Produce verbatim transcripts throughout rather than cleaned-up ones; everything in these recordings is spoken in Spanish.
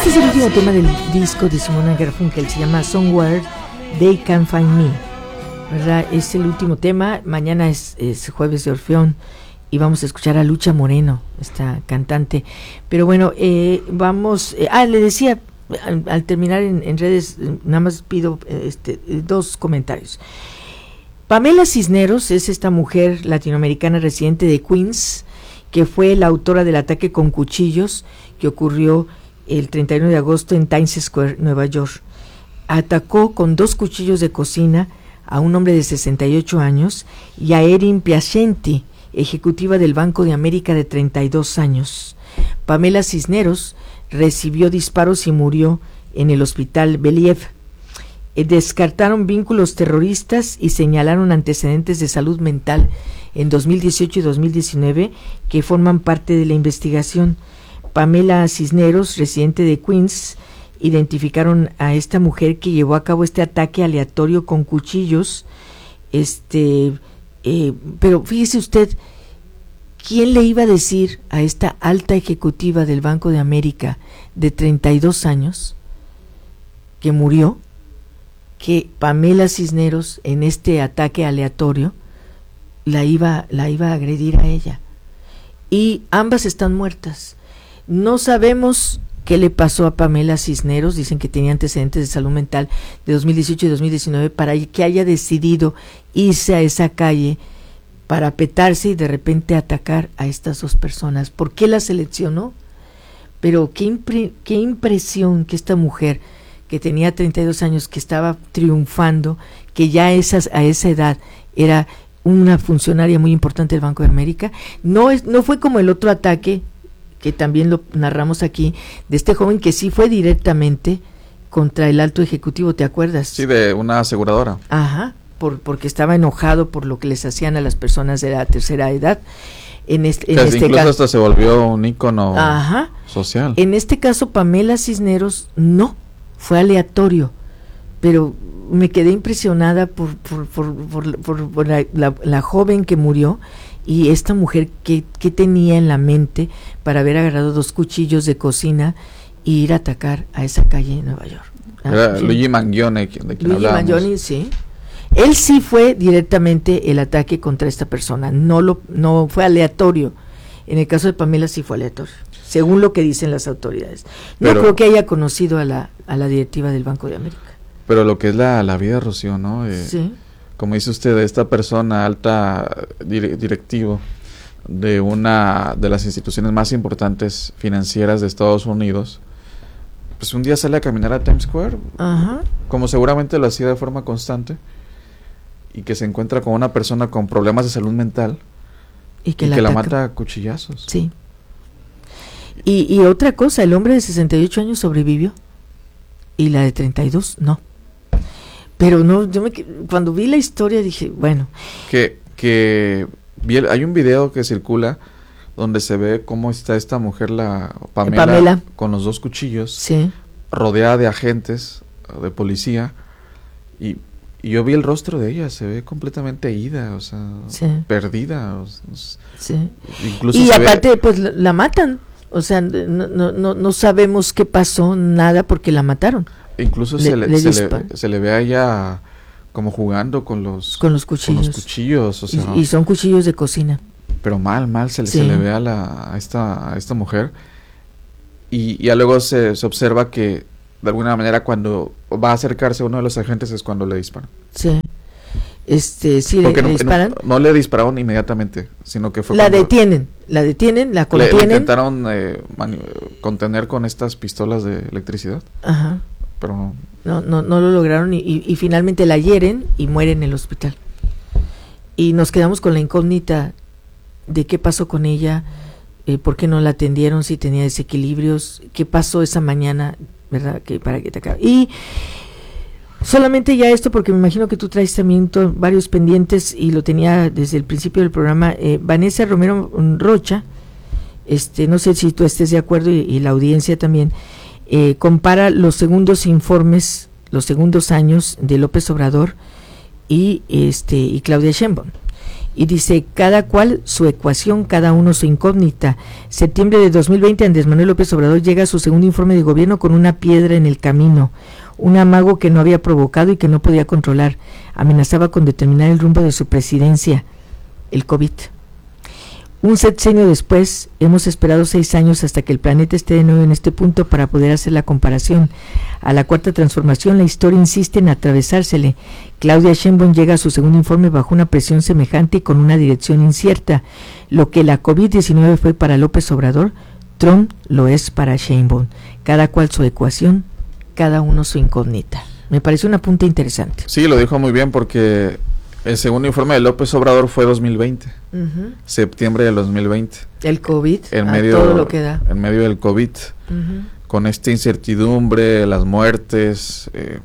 Este es el último tema del disco de Simona Garfunkel, se llama Somewhere They Can Find Me, ¿verdad? Es el último tema. Mañana es, es jueves de Orfeón y vamos a escuchar a Lucha Moreno, esta cantante. Pero bueno, eh, vamos, eh, ah, le decía, al, al terminar en, en redes, nada más pido este, dos comentarios. Pamela Cisneros es esta mujer latinoamericana residente de Queens, que fue la autora del ataque con cuchillos que ocurrió el treinta y uno de agosto en Times Square, Nueva York. Atacó con dos cuchillos de cocina a un hombre de sesenta y ocho años y a Erin Piacenti, ejecutiva del Banco de América de treinta y dos años. Pamela Cisneros recibió disparos y murió en el hospital Believ. Eh, descartaron vínculos terroristas y señalaron antecedentes de salud mental en dos mil dieciocho y dos mil diecinueve que forman parte de la investigación. Pamela Cisneros, residente de Queens, identificaron a esta mujer que llevó a cabo este ataque aleatorio con cuchillos. Este, eh, pero fíjese usted, ¿quién le iba a decir a esta alta ejecutiva del Banco de América de treinta y dos años que murió, que Pamela Cisneros en este ataque aleatorio la iba, la iba a agredir a ella? Y ambas están muertas. No sabemos qué le pasó a Pamela Cisneros. Dicen que tenía antecedentes de salud mental de dos mil dieciocho y dos mil diecinueve para que haya decidido irse a esa calle, parapetarse y de repente atacar a estas dos personas. ¿Por qué la seleccionó? Pero qué, impre, qué impresión que esta mujer, que tenía treinta y dos años, que estaba triunfando, que ya esas, a esa edad era una funcionaria muy importante del Banco de América. No, es, no fue como el otro ataque, que también lo narramos aquí, de este joven que sí fue directamente contra el alto ejecutivo, ¿te acuerdas? Sí, de una aseguradora. Ajá, por, porque estaba enojado por lo que les hacían a las personas de la tercera edad. En este, en este incluso caso, hasta se volvió un ícono Ajá. social. En este caso, Pamela Cisneros no, fue aleatorio, pero me quedé impresionada por, por, por, por, por, por la, la, la joven que murió. Y esta mujer, ¿qué, qué tenía en la mente para haber agarrado dos cuchillos de cocina e ir a atacar a esa calle en Nueva York? Era sí. Luigi Mangione, de quien Luigi hablábamos. Mangione, sí. Él sí fue directamente el ataque contra esta persona, no lo no fue aleatorio. En el caso de Pamela sí fue aleatorio, según lo que dicen las autoridades. No pero, creo que haya conocido a la a la directiva del Banco de América. Pero lo que es la, la vida, Rocío, ¿no? Eh, sí. Como dice usted, esta persona alta dire, directivo de una de las instituciones más importantes financieras de Estados Unidos, pues un día sale a caminar a Times Square, Ajá. como seguramente lo hacía de forma constante, y que se encuentra con una persona con problemas de salud mental y que, y la, que la mata a cuchillazos. Sí. Y, y otra cosa, el hombre de sesenta y ocho años sobrevivió y la de treinta y dos no. Pero no, yo me, cuando vi la historia dije, bueno. Que, que vi el, hay un video que circula donde se ve cómo está esta mujer, la Pamela, Pamela. con los dos cuchillos, sí. rodeada de agentes, de policía, y, y yo vi el rostro de ella, se ve completamente ida, o sea, sí. perdida. O sea, sí. Incluso y se aparte, ve, pues la, la matan, o sea, no, no, no, no sabemos qué pasó, nada, porque la mataron. Incluso le, se, le, le se, le, se le ve a ella como jugando con los, con los cuchillos. Con los cuchillos o sea, y, y son cuchillos de cocina. Pero mal, mal se, sí. se le ve a, la, a, esta, a esta mujer. Y, y ya luego se, se observa que de alguna manera cuando va a acercarse a uno de los agentes es cuando le disparan. Sí. Este, sí, le, no, le disparan. No, no le dispararon inmediatamente, sino que fue la detienen, la detienen, la contienen. Le, le intentaron eh, mani- contener con estas pistolas de electricidad. Ajá. Pero no. No, no, no lo lograron y, y, y finalmente la hieren y muere en el hospital. Y nos quedamos con la incógnita de qué pasó con ella, eh, por qué no la atendieron, si tenía desequilibrios, qué pasó esa mañana, ¿verdad? Que para que te acabe. Y solamente ya esto, porque me imagino que tú traes también to- varios pendientes y lo tenía desde el principio del programa. eh, Vanessa Romero Rocha, este, no sé si tú estés de acuerdo y, y la audiencia también. Eh, compara los segundos informes, los segundos años de López Obrador y este y Claudia Sheinbaum. y dice, cada cual su ecuación, cada uno su incógnita. Septiembre de dos mil veinte, Andrés Manuel López Obrador llega a su segundo informe de gobierno con una piedra en el camino, un amago que no había provocado y que no podía controlar. Amenazaba con determinar el rumbo de su presidencia, el COVID. Un sexenio después, hemos esperado seis años hasta que el planeta esté de nuevo en este punto para poder hacer la comparación. A la cuarta transformación, la historia insiste en atravesársele. Claudia Sheinbaum llega a su segundo informe bajo una presión semejante y con una dirección incierta. Lo que la COVID diecinueve fue para López Obrador, Trump lo es para Sheinbaum. Cada cual su ecuación, cada uno su incógnita. Me parece un apunte interesante. Sí, lo dijo muy bien porque el segundo informe de López Obrador fue dos mil veinte, uh-huh. septiembre del dos mil veinte. El COVID, en medio, todo lo que da. En medio del COVID, uh-huh. con esta incertidumbre, las muertes, eh,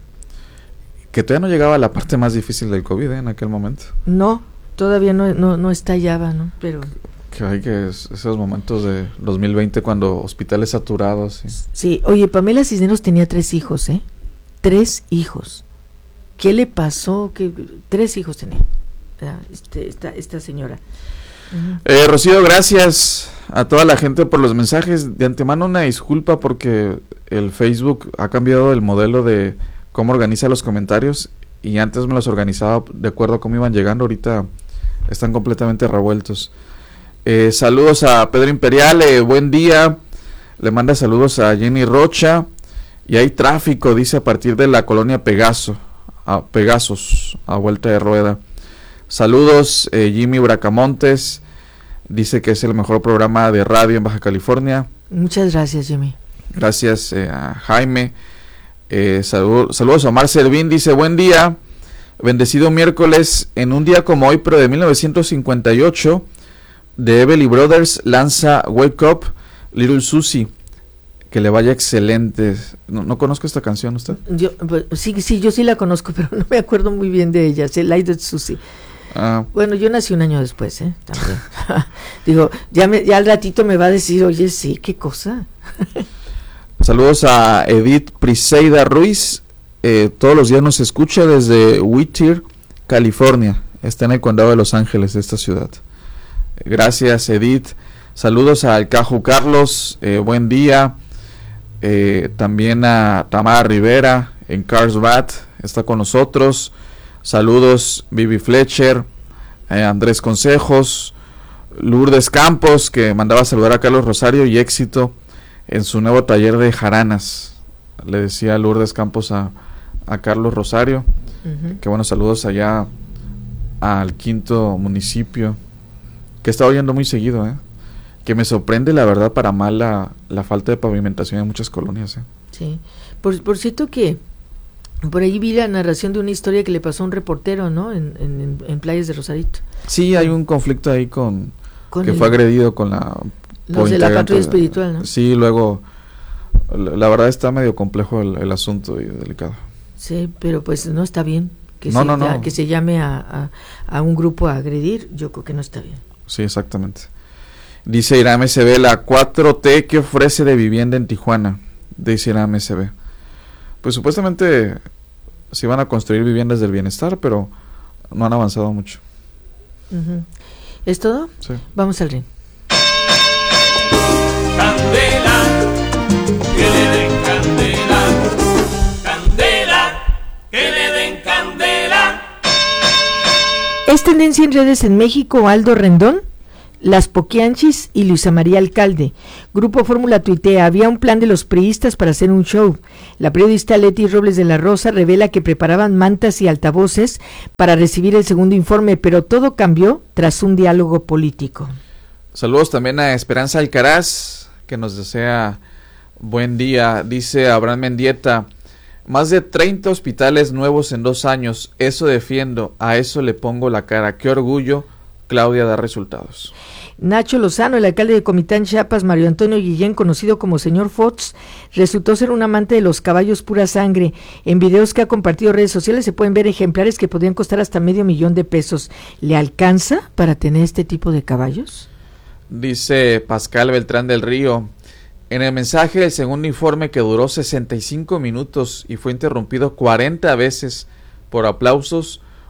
que todavía no llegaba a la parte más difícil del COVID eh, en aquel momento. No, todavía no, no, no estallaba, ¿no? Pero... Que hay que esos momentos de dos mil veinte cuando hospitales saturados. Sí, sí. Oye, Pamela Cisneros tenía tres hijos, ¿eh? Tres hijos. ¿Qué le pasó? ¿Qué? Tres hijos tenía este, esta, esta señora. Uh-huh. Eh, Rocío, gracias a toda la gente por los mensajes. De antemano una disculpa porque el Facebook ha cambiado el modelo de cómo organiza los comentarios y antes me los organizaba de acuerdo a cómo iban llegando. Ahorita están completamente revueltos. Eh, saludos a Pedro Imperial, eh, buen día. Le manda saludos a Jenny Rocha. Y hay tráfico, dice, a partir de la colonia Pegaso. A Pegasos, a vuelta de rueda. Saludos, eh, Jimmy Bracamontes, dice que es el mejor programa de radio en Baja California. Muchas gracias, Jimmy. Gracias eh, a Jaime. Eh, salud, saludos a Omar Servín, dice, buen día, bendecido miércoles, en un día como hoy, pero de mil novecientos cincuenta y ocho, de Everly Brothers lanza Wake Up, Little Susie. Que le vaya excelente. ¿No, no conozco esta canción usted? Yo, pues, sí, sí, yo sí la conozco, pero no me acuerdo muy bien de ella. Se Light Susie. Ah. Bueno, yo nací un año después, ¿eh? También. Digo, ya, me, ya al ratito me va a decir, oye, sí, qué cosa. Saludos a Edith Priseida Ruiz. Eh, todos los días nos escucha desde Whittier, California. Está en el condado de Los Ángeles, de esta ciudad. Gracias, Edith. Saludos a Alcaju Carlos. Eh, buen día. Eh, también a Tamara Rivera en Carlsbad está con nosotros. Saludos Vivi Fletcher, eh, Andrés Consejos, Lourdes Campos, que mandaba saludar a Carlos Rosario y éxito en su nuevo taller de jaranas. Le decía Lourdes Campos a, a Carlos Rosario. Uh-huh. Que buenos saludos allá al quinto municipio, que está oyendo muy seguido, eh que me sorprende la verdad para mal la, la falta de pavimentación en muchas colonias. ¿eh? Sí, por, por cierto que por ahí vi la narración de una historia que le pasó a un reportero, ¿no? En, en, en Playas de Rosarito. Sí, hay un conflicto ahí con, con que el, fue agredido con la... Los de la patrulla espiritual, ¿no? Sí, luego, la, la verdad está medio complejo el, el asunto y delicado. Sí, pero pues no está bien que, no, se, no, no. Ya, que se llame a, a, a un grupo a agredir, yo creo que no está bien. Sí, exactamente. Dice Irán M C B, la cuatro T que ofrece de vivienda en Tijuana, dice Irán M C B. Pues supuestamente se iban a construir viviendas del bienestar, pero no han avanzado mucho. Uh-huh. ¿Es todo? Sí. Vamos al ring. Candela, que le den candela, candela, que le den candela. Es tendencia en redes en México Aldo Rendón, Las Poquianchis y Luisa María Alcalde. Grupo Fórmula tuitea, había un plan de los priistas para hacer un show. La periodista Leti Robles de la Rosa revela que preparaban mantas y altavoces para recibir el segundo informe, pero todo cambió tras un diálogo político. Saludos también a Esperanza Alcaraz, que nos desea buen día. Dice Abraham Mendieta, más de treinta hospitales nuevos en dos años, eso defiendo, a eso le pongo la cara, qué orgullo. Claudia da resultados. Nacho Lozano, el alcalde de Comitán, Chiapas, Mario Antonio Guillén, conocido como señor Fox, resultó ser un amante de los caballos pura sangre. En videos que ha compartido en redes sociales se pueden ver ejemplares que podrían costar hasta medio millón de pesos. ¿Le alcanza para tener este tipo de caballos? Dice Pascal Beltrán del Río, en el mensaje del segundo informe, que duró sesenta y cinco minutos y fue interrumpido cuarenta veces por aplausos,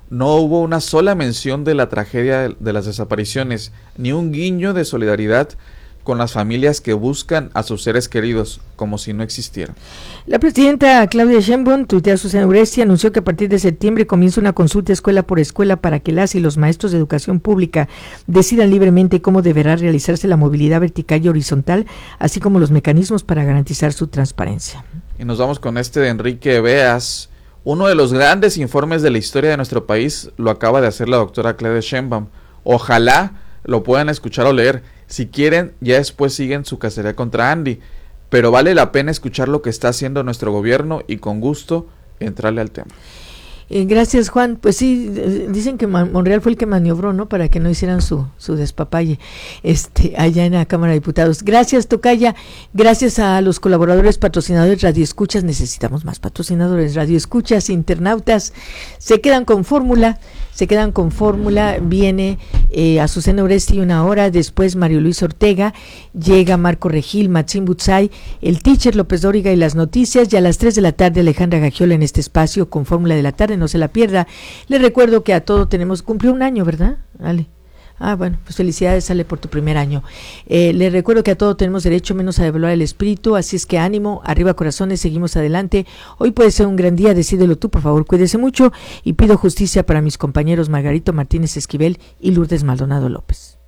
no hubo una sola mención de la tragedia de las desapariciones, ni un guiño de solidaridad con las familias que buscan a sus seres queridos, como si no existieran. La presidenta Claudia Sheinbaum, tuitea Susana Uresti, anunció que a partir de septiembre comienza una consulta escuela por escuela para que las y los maestros de educación pública decidan libremente cómo deberá realizarse la movilidad vertical y horizontal, así como los mecanismos para garantizar su transparencia. Y nos vamos con este de Enrique Beas. Uno de los grandes informes de la historia de nuestro país lo acaba de hacer la doctora Claudia Sheinbaum. Ojalá lo puedan escuchar o leer. Si quieren, ya después siguen su cacería contra Andy, pero vale la pena escuchar lo que está haciendo nuestro gobierno y con gusto entrarle al tema. Eh, gracias, Juan. Pues sí, dicen que Monreal fue el que maniobró, ¿no? Para que no hicieran su su despapalle este, allá en la Cámara de Diputados. Gracias, Tocaya. Gracias a los colaboradores, patrocinadores, radioescuchas. Necesitamos más patrocinadores, radioescuchas, internautas. Se quedan con fórmula. Se quedan con fórmula, viene eh, Azucena Uresti una hora, después Mario Luis Ortega, llega Marco Regil, Maxim Butzai, el teacher López Dóriga y las noticias, y a las tres de la tarde Alejandra Gagiola en este espacio con fórmula de la tarde, no se la pierda. Les recuerdo que a todo tenemos, cumplió un año, ¿verdad? Ale. Ah, bueno, pues felicidades, sale por tu primer año. Eh, les recuerdo que a todo tenemos derecho, menos a devaluar el espíritu, así es que ánimo, arriba corazones, seguimos adelante. Hoy puede ser un gran día, decídelo tú, por favor, cuídese mucho, y pido justicia para mis compañeros Margarito Martínez Esquivel y Lourdes Maldonado López.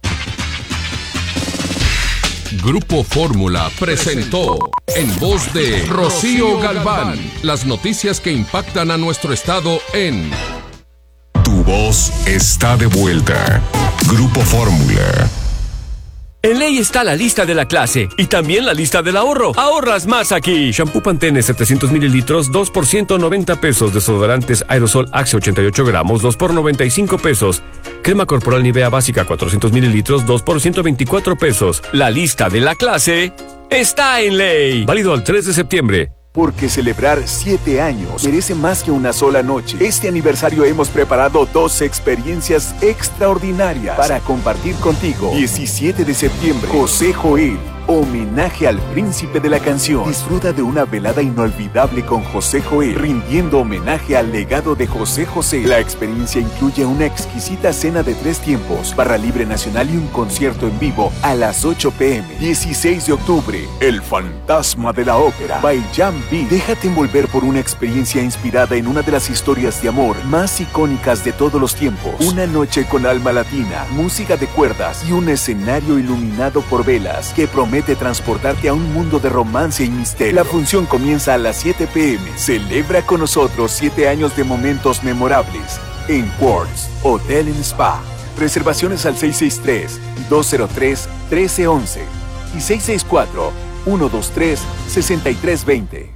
Grupo Fórmula presentó, en voz de Rocío Galván, las noticias que impactan a nuestro estado en... Tu voz está de vuelta. Grupo Fórmula. En Ley está la lista de la clase y también la lista del ahorro. Ahorras más aquí. Shampoo Pantene setecientos mililitros, dos por ciento noventa pesos. Desodorantes Aerosol Axe ochenta y ocho gramos, dos por noventa y cinco pesos. Crema corporal Nivea básica cuatrocientos mililitros, dos por ciento veinticuatro pesos. La lista de la clase está en Ley. Válido al tres de septiembre. Porque celebrar siete años merece más que una sola noche. Este aniversario hemos preparado dos experiencias extraordinarias para compartir contigo. diecisiete de septiembre, José Joel, homenaje al príncipe de la canción. Disfruta de una velada inolvidable con José Joel, rindiendo homenaje al legado de José José. La experiencia incluye una exquisita cena de tres tiempos, barra libre nacional y un concierto en vivo a las ocho pm. dieciséis de octubre, El fantasma de la ópera, by Jan B. Déjate envolver por una experiencia inspirada en una de las historias de amor más icónicas de todos los tiempos. Una noche con alma latina, música de cuerdas y un escenario iluminado por velas que promete transportarte a un mundo de romance y misterio. La función comienza a las siete pm. Celebra con nosotros siete años de momentos memorables en Quartz Hotel and Spa. Reservaciones al seis seis tres, dos cero tres, uno tres uno uno y seis seis cuatro, uno dos tres, seis tres dos cero.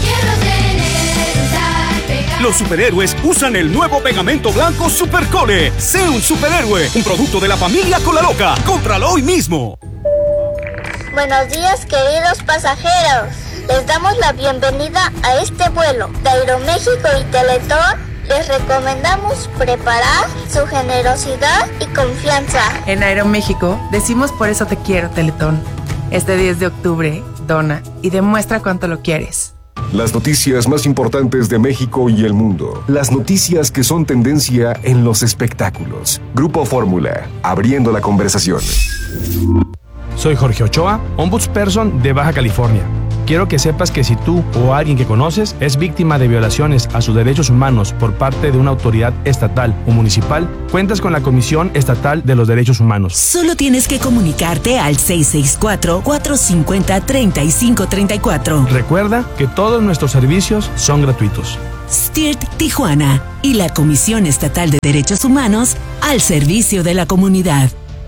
Los superhéroes usan el nuevo pegamento blanco Supercole. Sé un superhéroe, un producto de la familia Cola Loca. Cómpralo hoy mismo. Buenos días, queridos pasajeros. Les damos la bienvenida a este vuelo de Aeroméxico y Teletón. Les recomendamos preparar su generosidad y confianza. En Aeroméxico decimos por eso te quiero, Teletón. Este diez de octubre, dona y demuestra cuánto lo quieres. Las noticias más importantes de México y el mundo. Las noticias que son tendencia en los espectáculos. Grupo Fórmula, abriendo la conversación. Soy Jorge Ochoa, ombudsperson de Baja California. Quiero que sepas que si tú o alguien que conoces es víctima de violaciones a sus derechos humanos por parte de una autoridad estatal o municipal, cuentas con la Comisión Estatal de los Derechos Humanos. Solo tienes que comunicarte al seis seis cuatro, cuatro cinco cero, tres cinco tres cuatro. Recuerda que todos nuestros servicios son gratuitos. S T I R T Tijuana y la Comisión Estatal de Derechos Humanos al servicio de la comunidad.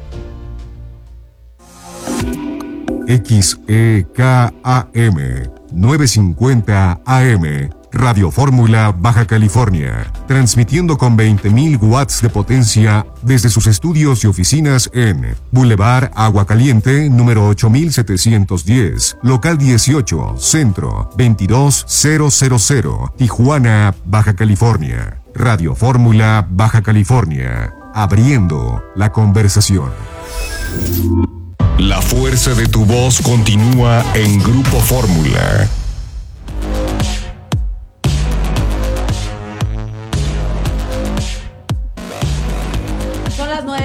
X E K A M novecientos cincuenta A M Radio Fórmula Baja California, transmitiendo con veinte mil watts de potencia desde sus estudios y oficinas en Boulevard Agua Caliente, número ocho mil setecientos diez, local dieciocho, centro, veintidós mil, Tijuana, Baja California. Radio Fórmula Baja California, abriendo la conversación. La fuerza de tu voz continúa en Grupo Fórmula.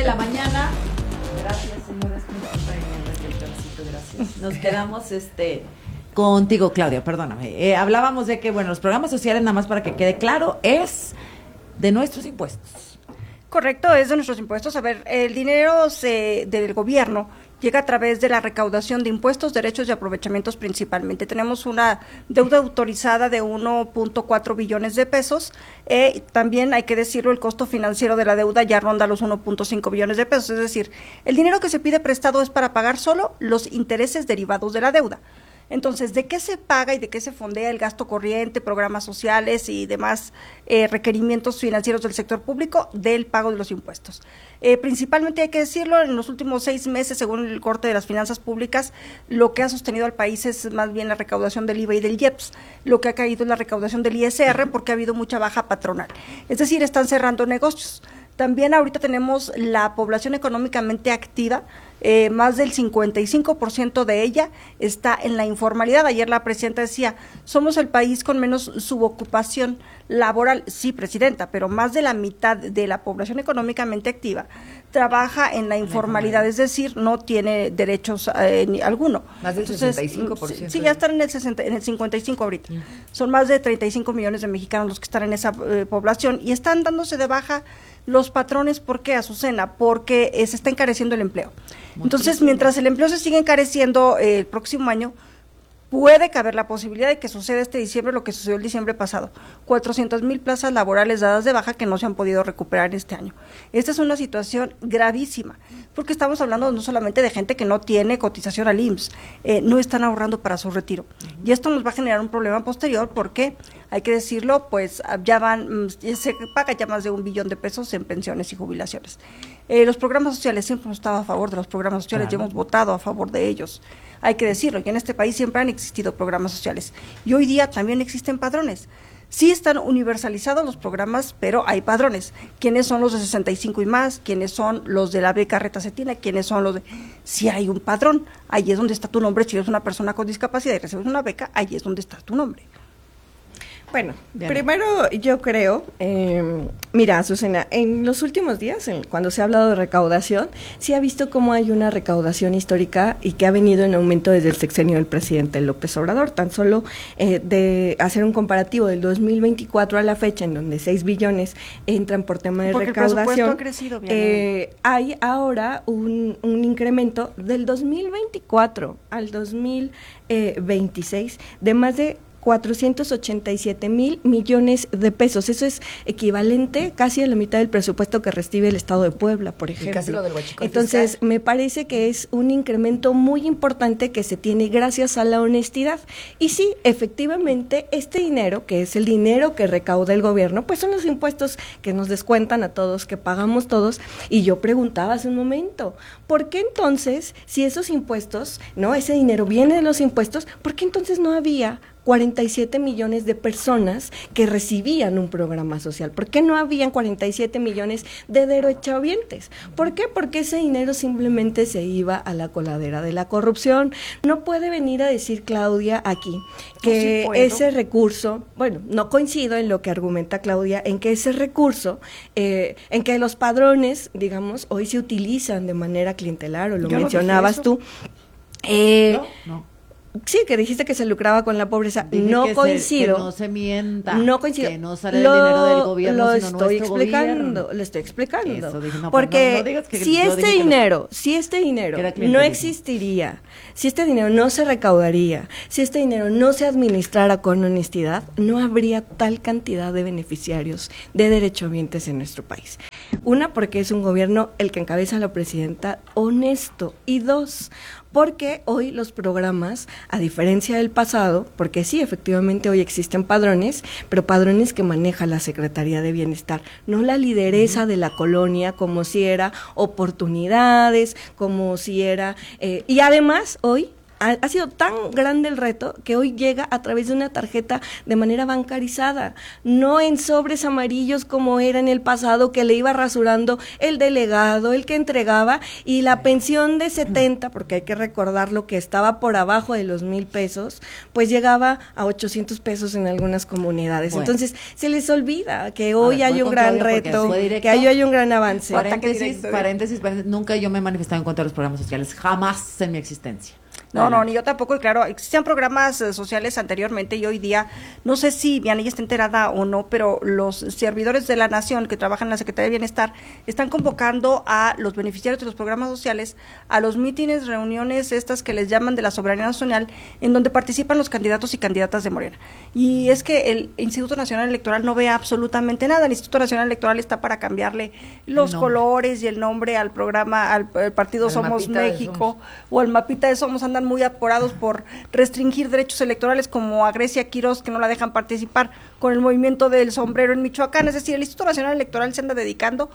la mañana. Gracias, señores. Gracias. Nos quedamos este contigo, Claudia, perdóname. Eh, hablábamos de que, bueno, los programas sociales, nada más para que quede claro, es de nuestros impuestos. Correcto, es de nuestros impuestos. A ver, el dinero se, del gobierno llega a través de la recaudación de impuestos, derechos y aprovechamientos principalmente. Tenemos una deuda autorizada de uno punto cuatro billones de pesos. Eh, también hay que decirlo, el costo financiero de la deuda ya ronda los uno punto cinco billones de pesos. Es decir, el dinero que se pide prestado es para pagar solo los intereses derivados de la deuda. Entonces, ¿de qué se paga y de qué se fondea el gasto corriente, programas sociales y demás eh, requerimientos financieros del sector público? Del pago de los impuestos. Eh, principalmente hay que decirlo, en los últimos seis meses, según el corte de las finanzas públicas, lo que ha sostenido al país es más bien la recaudación del I V A y del I E P S. Lo que ha caído es la recaudación del I S R porque ha habido mucha baja patronal. Es decir, están cerrando negocios. También ahorita tenemos la población económicamente activa, eh, más del cincuenta y cinco por ciento de ella está en la informalidad. Ayer la presidenta decía, somos el país con menos subocupación laboral. Sí, presidenta, pero más de la mitad de la población económicamente activa trabaja en la informalidad, es decir, no tiene derechos eh, ni alguno. Más del Entonces, sesenta y cinco por ciento. Sí, ya están en el, sesenta, en el cincuenta y cinco ahorita. Mm. Son más de treinta y cinco millones de mexicanos los que están en esa eh, población y están dándose de baja los patrones. ¿Por qué, Azucena? Porque eh, se está encareciendo el empleo. Muchísimo. Entonces, mientras el empleo se sigue encareciendo eh, el próximo año, puede caber la posibilidad de que suceda este diciembre lo que sucedió el diciembre pasado, cuatrocientas mil plazas laborales dadas de baja que no se han podido recuperar este año. Esta es una situación gravísima, porque estamos hablando no solamente de gente que no tiene cotización al I M S S, eh, no están ahorrando para su retiro, uh-huh. y esto nos va a generar un problema posterior porque, hay que decirlo, pues ya van, se paga ya más de un billón de pesos en pensiones y jubilaciones. Eh, los programas sociales, siempre hemos estado a favor de los programas sociales, claro. Ya hemos votado a favor de ellos. Hay que decirlo, que en este país siempre han existido programas sociales y hoy día también existen padrones. Sí están universalizados los programas, pero hay padrones. ¿Quiénes son los de sesenta y cinco y más? ¿Quiénes son los de la beca Retacetina? ¿Quiénes son los de...? Si hay un padrón, ahí es donde está tu nombre. Si eres una persona con discapacidad y recibes una beca, ahí es donde está tu nombre. Bueno, Diana. Primero yo creo, eh, mira, Azucena, en los últimos días, en, cuando se ha hablado de recaudación, sí ha visto cómo hay una recaudación histórica y que ha venido en aumento desde el sexenio del presidente López Obrador. Tan solo eh, de hacer un comparativo del dos mil veinticuatro a la fecha, en donde seis billones entran por tema de Porque recaudación, el presupuesto ha crecido bien, eh, hay ahora un, un incremento del dos mil veinticuatro al dos mil veintiséis de más de cuatrocientos ochenta y siete mil millones de pesos. Eso es equivalente casi a la mitad del presupuesto que recibe el Estado de Puebla, por ejemplo. Casi lo del huachicol Entonces, fiscal. Me parece que es un incremento muy importante que se tiene gracias a la honestidad. Y sí, efectivamente, este dinero, que es el dinero que recauda el gobierno, pues son los impuestos que nos descuentan a todos, que pagamos todos. Y yo preguntaba hace un momento, ¿por qué entonces, si esos impuestos, no, ese dinero viene de los impuestos, ¿por qué entonces no había cuarenta y siete millones de personas que recibían un programa social? ¿Por qué no habían cuarenta y siete millones de derechohabientes? ¿Por qué? Porque ese dinero simplemente se iba a la coladera de la corrupción. No puede venir a decir Claudia aquí que no, sí ese recurso, bueno, no coincido en lo que argumenta Claudia, en que ese recurso, eh, en que los padrones, digamos, hoy se utilizan de manera clientelar, o lo Yo mencionabas no tú. Eh, no, no. Sí, que dijiste que se lucraba con la pobreza. Dije no que coincido. Se, que no se mienta. No coincido. Que no sale lo, el dinero del gobierno, lo sino estoy nuestro explicando, gobierno. Lo estoy explicando. Eso dije, no, Porque no, no digas que si este dinero, lo, si este dinero no existiría, si este dinero no se recaudaría, si este dinero no se administrara con honestidad, no habría tal cantidad de beneficiarios, de derechohabientes en nuestro país. Una, porque es un gobierno el que encabeza la presidenta honesto. Y dos, porque hoy los programas, a diferencia del pasado, porque sí, efectivamente hoy existen padrones, pero padrones que maneja la Secretaría de Bienestar, no la lideresa uh-huh. de la colonia, como si era oportunidades, como si era... Eh, y además, hoy ha, ha sido tan grande el reto que hoy llega a través de una tarjeta de manera bancarizada, no en sobres amarillos como era en el pasado, que le iba rasurando el delegado, el que entregaba, y la pensión de setenta, porque hay que recordar lo que estaba por abajo de los mil pesos, pues llegaba a ochocientos pesos en algunas comunidades. Bueno. Entonces, se les olvida que hoy ver, hay un gran reto, que hoy hay un gran avance. Paréntesis, paréntesis, paréntesis, nunca yo me he manifestado en contra de los programas sociales, jamás en mi existencia. No, no, ni yo tampoco, y claro, existían programas eh, sociales anteriormente y hoy día, no sé si Vianey está enterada o no, pero los servidores de la nación que trabajan en la Secretaría de Bienestar están convocando a los beneficiarios de los programas sociales a los mítines, reuniones estas que les llaman de la soberanía nacional, en donde participan los candidatos y candidatas de Morena. Y es que el Instituto Nacional Electoral no ve absolutamente nada, el Instituto Nacional Electoral está para cambiarle los colores y el nombre al programa, al, al partido el Somos México, Somos. O al mapita de Somos, andan muy aporados por restringir derechos electorales, como a Grecia Quirós, que no la dejan participar con el movimiento del sombrero en Michoacán. Es decir, el Instituto Nacional Electoral se anda dedicando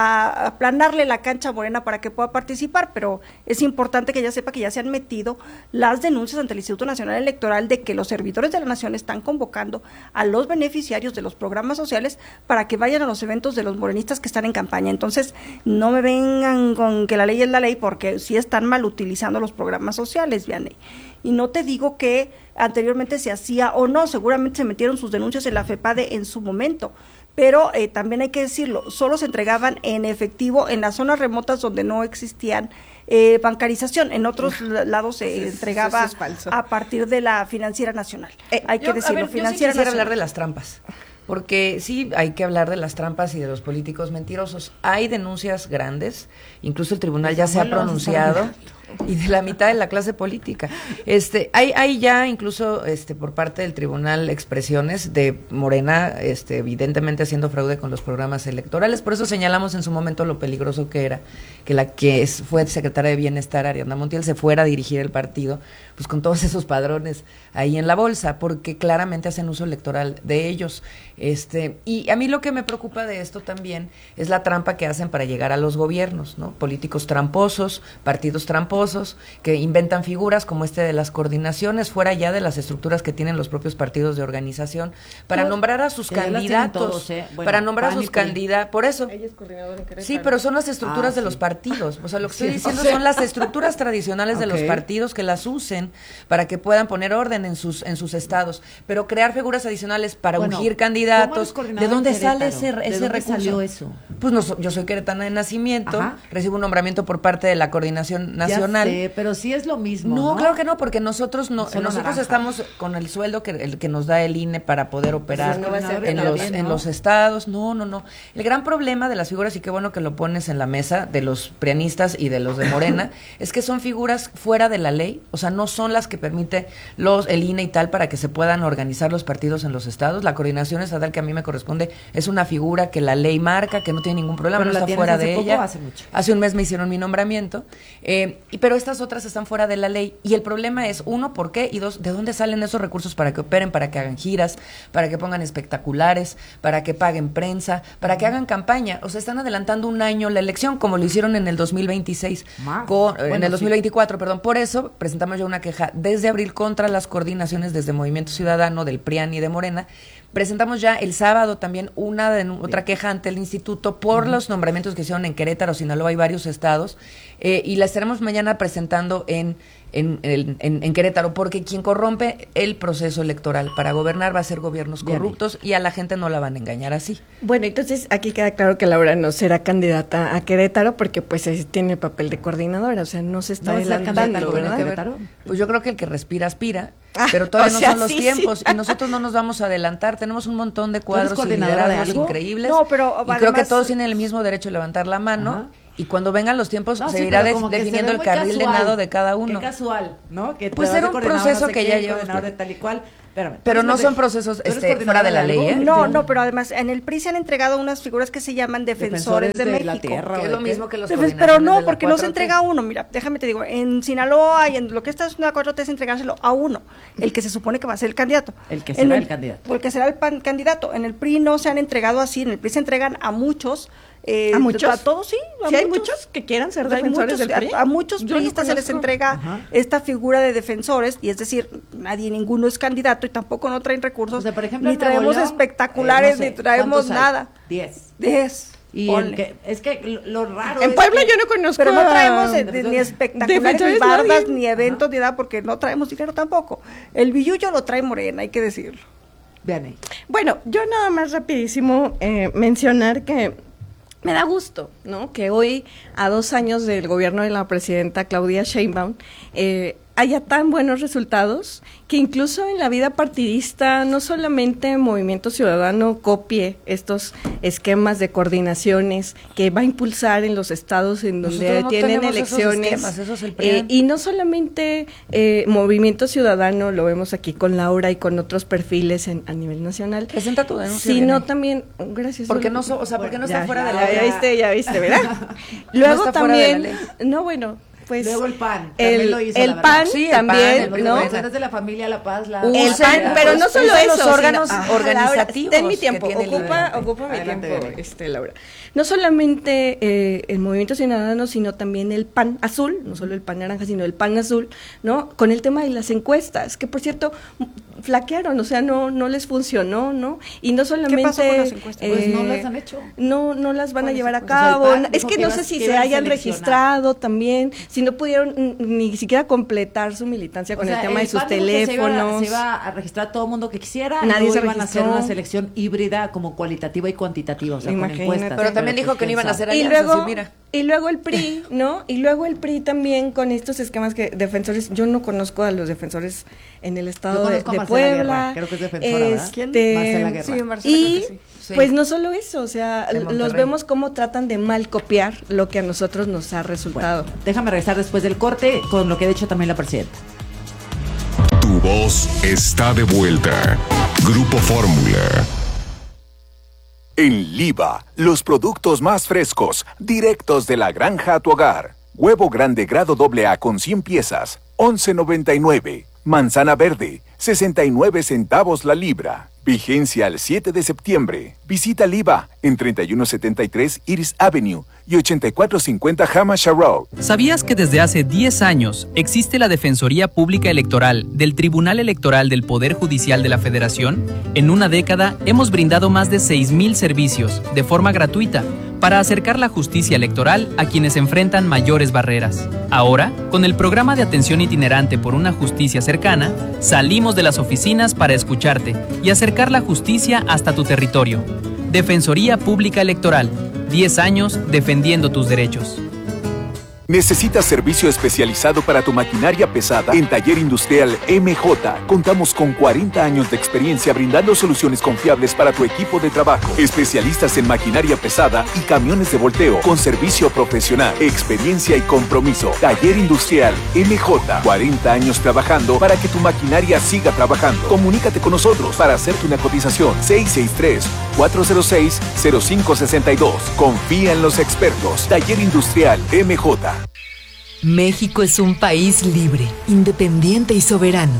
a aplanarle la cancha a Morena para que pueda participar, pero es importante que ella sepa que ya se han metido las denuncias ante el Instituto Nacional Electoral de que los servidores de la nación están convocando a los beneficiarios de los programas sociales para que vayan a los eventos de los morenistas que están en campaña. Entonces, no me vengan con que la ley es la ley, porque sí están mal utilizando los programas sociales, Vianey. Y no te digo que anteriormente se hacía o no, seguramente se metieron sus denuncias en la FEPADE en su momento, pero eh, también hay que decirlo, solo se entregaban en efectivo en las zonas remotas donde no existían eh, bancarización, en otros lados se sí, entregaba a partir de la Financiera Nacional. Eh, hay que yo, decirlo, a ver, Financiera yo sí quisiera Nacional. hablar de las trampas. Porque sí, hay que hablar de las trampas y de los políticos mentirosos. Hay denuncias grandes, incluso el tribunal ya se ha pronunciado, y de la mitad de la clase política. Este, hay, hay ya incluso este por parte del tribunal expresiones de Morena, este, evidentemente haciendo fraude con los programas electorales. Por eso señalamos en su momento lo peligroso que era que la que es, fue secretaria de Bienestar, Ariadna Montiel, se fuera a dirigir el partido, pues con todos esos padrones ahí en la bolsa, porque claramente hacen uso electoral de ellos. Este, y a mí lo que me preocupa de esto también es la trampa que hacen para llegar a los gobiernos, ¿no? Políticos tramposos, partidos tramposos, que inventan figuras como este de las coordinaciones, fuera ya de las estructuras que tienen los propios partidos de organización, para no, nombrar a sus candidatos, todos, ¿eh? Bueno, para nombrar a sus candidatos, por eso. Ella es coordinadora en Querétaro. Sí, pero son las estructuras ah, de sí. los partidos, o sea, lo que estoy sí, diciendo o sea. son las estructuras tradicionales okay. de los partidos que las usen para que puedan poner orden en sus en sus estados, pero crear figuras adicionales para bueno, ungir candidatos. ¿De dónde sale ese, ese ¿De dónde recurso? Salió eso? Pues no, yo soy queretana de nacimiento, Ajá. recibo un nombramiento por parte de la Coordinación Nacional. Ya sé, pero sí es lo mismo. No, no, claro que no, porque nosotros no, Solo nosotros naranja. estamos con el sueldo que el que nos da el I N E para poder operar no en los bien, ¿no? en los estados. No, no, no. El gran problema de las figuras, y qué bueno que lo pones en la mesa, de los prianistas y de los de Morena, es que son figuras fuera de la ley, o sea, no son las que permite los el I N E y tal para que se puedan organizar los partidos en los estados. La coordinación estatal que a mí me corresponde es una figura que la ley marca, que no tiene ningún problema, pero no está fuera de ella. Hace mucho. Hace un mes me hicieron mi nombramiento, eh, y, pero estas otras están fuera de la ley. Y el problema es, uno, ¿por qué? Y dos, ¿de dónde salen esos recursos para que operen, para que hagan giras, para que pongan espectaculares, para que paguen prensa, para que hagan campaña? O sea, están adelantando un año la elección, como lo hicieron en el dos mil veintiséis, con, bueno, en el dos mil veinticuatro, sí. perdón. Por eso presentamos ya una queja desde abril contra las coordinaciones desde Movimiento Ciudadano, del P R I A N y de Morena. Presentamos ya el sábado también una de, otra queja ante el instituto por uh-huh. los nombramientos que hicieron en Querétaro, Sinaloa y varios estados, eh, y la estaremos mañana presentando en, en, en, en, en Querétaro, porque quien corrompe el proceso electoral para gobernar va a ser gobiernos corruptos y a la gente no la van a engañar así. Bueno, entonces aquí queda claro que Laura no será candidata a Querétaro porque pues tiene el papel de coordinadora, o sea, no se está ¿No adelantando, ¿verdad? Querétaro? Pues yo creo que el que respira aspira, ah, pero todavía no sea, son los sí, tiempos sí. y nosotros no nos vamos a adelantar. Tenemos un montón de cuadros y liderazgos increíbles. No, pero y creo que todos tienen el mismo derecho de levantar la mano. Ajá. Y cuando vengan los tiempos no, se sí, irá de, definiendo el carril casual, de nado de cada uno. Qué casual, ¿no? Que pues era un proceso no sé que qué, ya lleva de tal y cual. Espérame, pero no son procesos este, fuera de la ley, ¿eh? No, no, pero además en el P R I se han entregado unas figuras que se llaman defensores, defensores de, de México. La tierra, que es lo mismo que los Defens- Pero no, porque no se entrega a uno. Mira, déjame te digo, en Sinaloa y en lo que está haciendo la cuatro T es entregárselo a uno, el que se supone que va a ser el candidato. El que será el, el candidato. El que será el pan, candidato. En el P R I no se han entregado así, en el P R I se entregan a muchos Eh, ¿A muchos? A todos, sí. A ¿Sí hay muchos, muchos que quieran ser hay defensores muchos, del P R I? A, a muchos Yo no priistas se les conozco. entrega Ajá. esta figura de defensores, y es decir, nadie, ninguno es candidato y tampoco no traen recursos. O sea, por ejemplo, ni en Nuevo traemos León, espectaculares, eh, no sé, ni traemos ¿cuántos hay? nada. Diez. Diez. Y Ponle. el que, es que lo, lo raro En es Puebla que- yo no conozco Pero no a- traemos eh, ni espectaculares, ni defensores, bardas, nadie. ni eventos, ni nada, porque no traemos dinero tampoco. El billullo lo trae Morena, hay que decirlo. Vean ahí. Bueno, yo nada más rapidísimo eh, mencionar que me da gusto, ¿no? Que hoy, a dos años del gobierno de la presidenta Claudia Sheinbaum, eh, haya tan buenos resultados, que incluso en la vida partidista no solamente Movimiento Ciudadano copie estos esquemas de coordinaciones que va a impulsar en los estados en donde Nosotros no tienen tenemos esos elecciones, esquemas, eso es el P R I. eh, y no solamente eh, Movimiento Ciudadano, lo vemos aquí con Laura y con otros perfiles en, a nivel nacional, Presenta tu denuncia, sino Irene. también, gracias. Porque Lula. no so- o sea, porque no Ya, está fuera ya, de la ya, ley. ya viste, ya viste, ¿verdad? No Luego está fuera de la también, no, bueno, pues Luego el P A N. también el, lo hizo, el la verdad. P A N Sí, el también, P A N, el ¿no? Morena. Eres de la familia La Paz, la El Usa, P A N, pero no pues, solo usa eso, los órganos sino- ah, organizativos Laura, ten mi que tiempo, tiene el ocupa, Libre. ocupa mi Adelante, tiempo, Bere. este, Laura. No solamente eh, el Movimiento Ciudadano, sino también el P A N azul, no solo el P A N naranja, sino el P A N azul, ¿no? Con el tema de las encuestas, que por cierto flaquearon, o sea, no no les funcionó, ¿no? Y no solamente pasó con las encuestas? Pues no eh, las han hecho. No, no las van a ¿Cuáles llevar a encuestas? cabo. O sea, el P A N Es dijo que que no iba- sé si que se iban a hayan seleccionar. registrado también, si no pudieron mm, ni siquiera completar su militancia con O sea, el tema de P sus A N dijo que se iba- teléfonos. Se iba, a registrar todo el mundo que quisiera. Nadie y se luego iban a hacer registró. una selección híbrida como cualitativa y cuantitativa, o sea, Imagínate. con encuestas. Pero también dijo pues, que no quién iban a sabe. hacer Y alianzas, luego, y mira. y luego el P R I, ¿no? Y luego el P R I también con estos esquemas que defensores, yo no conozco a los defensores en el estado Yo de, conozco a de Marcela Guerra, Puebla. creo que es defensora, ¿verdad? Este, ¿Quién? Marcela Guerra. Sí, Marcela, Y creo que sí. Sí. pues no solo eso, o sea, De los Monterrey. vemos cómo tratan de mal copiar lo que a nosotros nos ha resultado. Déjame regresar después del corte con lo que ha dicho también la presidenta. Tu voz está de vuelta. Grupo Fórmula. En Liva, los productos más frescos, directos de la granja a tu hogar. Huevo grande grado doble A con cien piezas, once noventa y nueve. Manzana verde, sesenta y nueve centavos la libra. Vigencia al siete de septiembre. Visita Liva en treinta y uno setenta y tres Iris Avenue y ochenta y cuatro cincuenta Hamasha Road. ¿Sabías que desde hace diez años existe la Defensoría Pública Electoral del Tribunal Electoral del Poder Judicial de la Federación? En una década hemos brindado más de seis mil servicios de forma gratuita para acercar la justicia electoral a quienes enfrentan mayores barreras. Ahora, con el programa de atención itinerante por una justicia cercana, salimos de las oficinas para escucharte y acercar la justicia hasta tu territorio. Defensoría Pública Electoral, diez años defendiendo tus derechos. ¿Necesitas servicio especializado para tu maquinaria pesada? En Taller Industrial M J contamos con cuarenta años de experiencia brindando soluciones confiables para tu equipo de trabajo. Especialistas en maquinaria pesada y camiones de volteo con servicio profesional, experiencia y compromiso. Taller Industrial M J, cuarenta años trabajando para que tu maquinaria siga trabajando. Comunícate con nosotros para hacerte una cotización. seis seis tres, cuatro cero seis, cero cinco seis dos. Confía en los expertos. Taller Industrial M J. México es un país libre, independiente y soberano.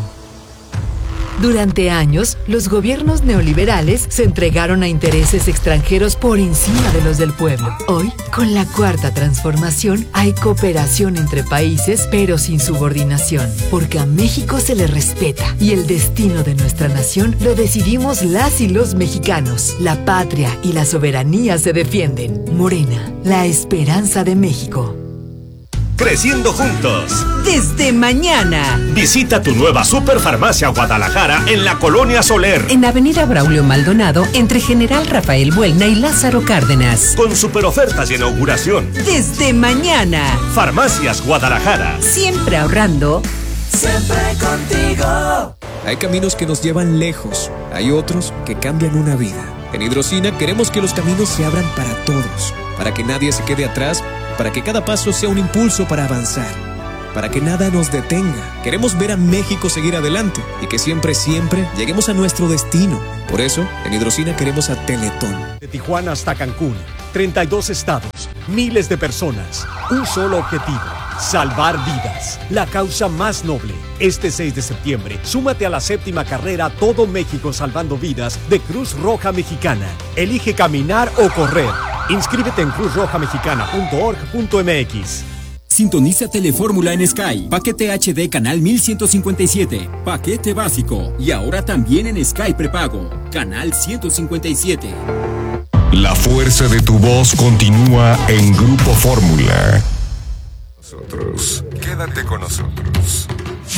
Durante años, los gobiernos neoliberales se entregaron a intereses extranjeros por encima de los del pueblo. Hoy, con la Cuarta Transformación, hay cooperación entre países, pero sin subordinación, porque a México se le respeta y el destino de nuestra nación lo decidimos las y los mexicanos. La patria y la soberanía se defienden. Morena, la esperanza de México. Creciendo juntos. Desde mañana. Visita tu nueva Superfarmacia Guadalajara en la Colonia Soler. En Avenida Braulio Maldonado, entre General Rafael Buelna y Lázaro Cárdenas. Con super ofertas de inauguración. Desde mañana. Farmacias Guadalajara. Siempre ahorrando. Siempre contigo. Hay caminos que nos llevan lejos, hay otros que cambian una vida. En Hidrocina queremos que los caminos se abran para todos, para que nadie se quede atrás, para que cada paso sea un impulso para avanzar, para que nada nos detenga. Queremos ver a México seguir adelante y que siempre, siempre lleguemos a nuestro destino. Por eso, en Hidrocina queremos a Teletón. De Tijuana hasta Cancún, treinta y dos estados, miles de personas, un solo objetivo: salvar vidas. La causa más noble. Este seis de septiembre, súmate a la séptima carrera Todo México Salvando Vidas de Cruz Roja Mexicana. Elige caminar o correr. Inscríbete en cruz roja mexicana punto org punto m x. Sintoniza Telefórmula en Sky. Paquete H D canal mil ciento cincuenta y siete. Paquete básico. Y ahora también en Sky prepago. Canal ciento cincuenta y siete. La fuerza de tu voz continúa en Grupo Fórmula. Nosotros. Quédate con nosotros.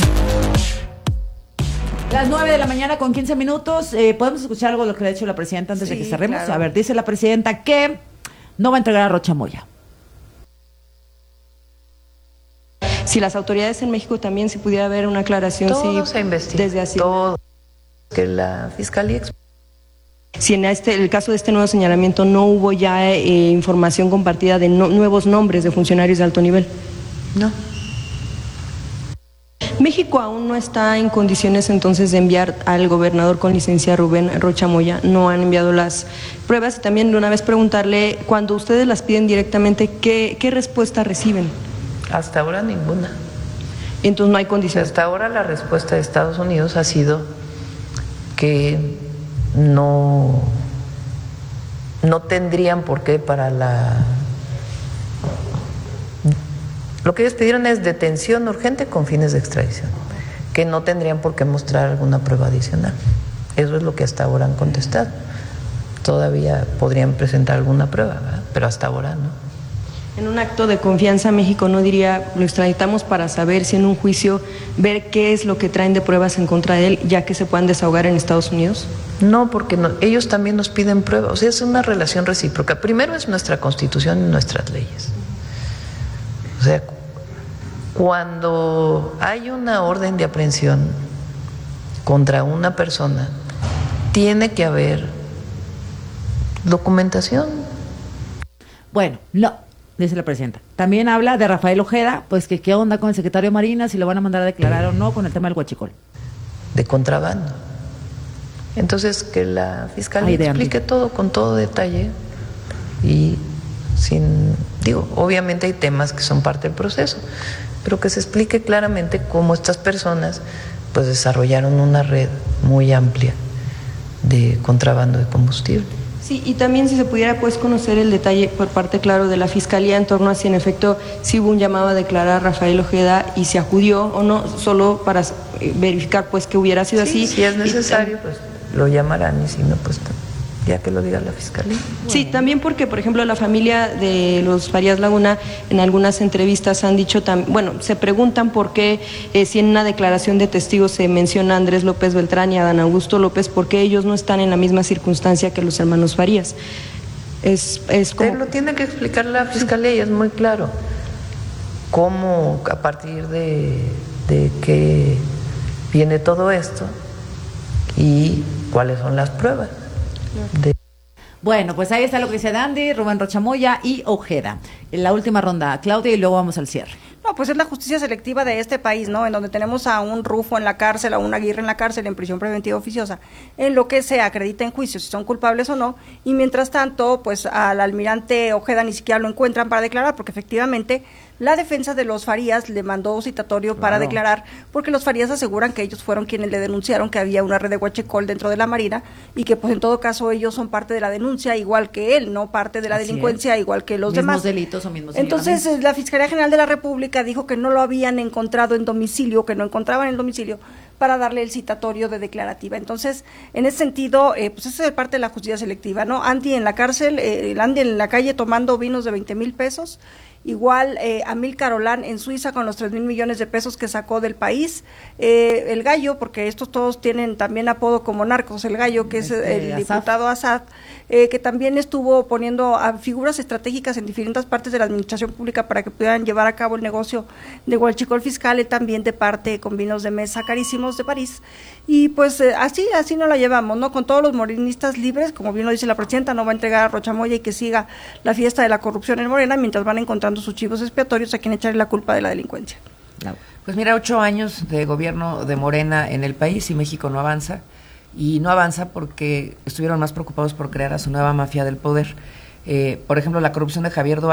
Las nueve de la mañana con quince minutos. Eh, ¿Podemos escuchar algo de lo que le ha dicho la presidenta antes Sí, de que cerremos? claro. A ver, dice la presidenta que no va a entregar a Rocha Moya. Si las autoridades en México también, si pudiera haber una aclaración, Todo si se investiga, desde así. todo. Que la fiscalía explique. Si en este, el caso de este nuevo señalamiento no hubo ya eh, información compartida de no, nuevos nombres de funcionarios de alto nivel. No. México aún no está en condiciones entonces de enviar al gobernador con licencia Rubén Rocha Moya. No han enviado las pruebas y también de una vez preguntarle, cuando ustedes las piden directamente, ¿qué, qué respuesta reciben? Hasta ahora ninguna. Entonces no hay condiciones. Hasta ahora la respuesta de Estados Unidos ha sido que no, no tendrían por qué para la... Lo que ellos pidieron es detención urgente con fines de extradición, que no tendrían por qué mostrar alguna prueba adicional. Eso es lo que hasta ahora han contestado. Todavía podrían presentar alguna prueba, ¿verdad? Pero hasta ahora no. En un acto de confianza, México no diría, lo extraditamos para saber si en un juicio, ver qué es lo que traen de pruebas en contra de él, ya que se puedan desahogar en Estados Unidos. No, porque no, ellos también nos piden pruebas. O sea, es una relación recíproca. Primero es nuestra Constitución y nuestras leyes. O sea, cuando hay una orden de aprehensión contra una persona, tiene que haber documentación. Bueno, no. Dice la presidenta. También habla de Rafael Ojeda, pues que qué onda con el secretario de Marina, si lo van a mandar a declarar o no con el tema del huachicol. De contrabando. Entonces, que la fiscalía explique todo con todo detalle y sin, digo, obviamente hay temas que son parte del proceso, pero que se explique claramente cómo estas personas pues desarrollaron una red muy amplia de contrabando de combustible. Sí, y también si se pudiera pues conocer el detalle por parte, claro, de la Fiscalía en torno a si en efecto sí hubo un llamado a declarar a Rafael Ojeda y se acudió o no, solo para verificar pues que hubiera sido Sí, así. si es necesario, pues lo llamarán y si no, pues ya que lo diga la Fiscalía. Sí, también porque, por ejemplo, la familia de los Farías Laguna en algunas entrevistas han dicho, tam- bueno, se preguntan por qué, eh, si en una declaración de testigos se menciona a Andrés López Beltrán y a Dan Augusto López, por qué ellos no están en la misma circunstancia que los hermanos Farías. Es, es como... Lo tiene que explicar la Fiscalía y es muy claro cómo, a partir de, de qué viene todo esto y cuáles son las pruebas. De... Bueno, pues ahí está lo que dice Dandy, Rubén Rocha Moya y Ojeda. En la última ronda, Claudia, y luego vamos al cierre. No, pues es la justicia selectiva de este país, ¿no? En donde tenemos a un Rufo en la cárcel, a un Aguirre en la cárcel, en prisión preventiva oficiosa, en lo que se acredita en juicio, si son culpables o no, y mientras tanto, pues al almirante Ojeda ni siquiera lo encuentran para declarar, porque efectivamente la defensa de los Farías le mandó citatorio claro. para declarar, porque los Farías aseguran que ellos fueron quienes le denunciaron que había una red de huachicol dentro de la Marina, y que pues en todo caso ellos son parte de la denuncia, igual que él, no parte de la Así delincuencia, es. igual que los mismos demás. delitos o mismos Entonces, la Fiscalía General de la República dijo que no lo habían encontrado en domicilio, que no encontraban en domicilio, para darle el citatorio de declarativa. Entonces, en ese sentido, eh, pues esa es parte de la justicia selectiva, ¿no? Andy en la cárcel, eh, el Andy en la calle tomando vinos de veinte mil pesos, igual eh, Amílcar Olán en Suiza con los tres mil millones de pesos que sacó del país, eh, el Gallo, porque estos todos tienen también apodo como narcos, el Gallo, que este, es el Asaf. diputado Assad, eh, que también estuvo poniendo a figuras estratégicas en diferentes partes de la administración pública para que pudieran llevar a cabo el negocio de huachicol fiscal, también de parte con vinos de mesa carísimos de París, y pues eh, así, así no la llevamos, ¿no? Con todos los morenistas libres, como bien lo dice la presidenta, no va a entregar a Rocha Moya y que siga la fiesta de la corrupción en Morena, mientras van encontrando sus chivos expiatorios a quien echarle la culpa de la delincuencia. Pues mira, ocho años de gobierno de Morena en el país y México no avanza, y no avanza porque estuvieron más preocupados por crear a su nueva mafia del poder. Eh, por ejemplo, la corrupción de Javier Duarte